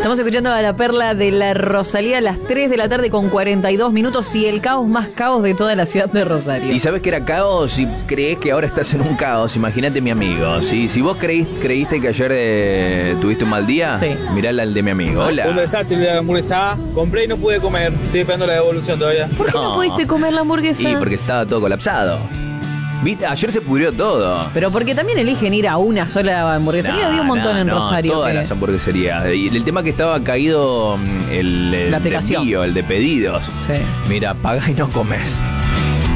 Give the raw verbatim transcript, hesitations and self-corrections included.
Estamos escuchando a la perla de la Rosalía a las tres de la tarde con cuarenta y dos minutos y el caos más caos de toda la ciudad de Rosario. Y sabes que era caos y crees que ahora estás en un caos. Imagínate, mi amigo. Si, si vos creí, creíste que ayer eh, tuviste un mal día, sí. Mirá al de mi amigo. Hola. Un desastre de la hamburguesa. Compré y no pude comer. Estoy esperando la devolución todavía. ¿Por qué no, no pudiste comer la hamburguesa? Y porque estaba todo colapsado. ¿Viste? Ayer se pudrió todo. Pero porque también eligen ir a una sola hamburguesería. Había un montón no, en no, Rosario. Todas que... las hamburgueserías. Y el tema que estaba caído el, el la de aplicación. envío, el de pedidos. Sí. Mira, pagá y no comes.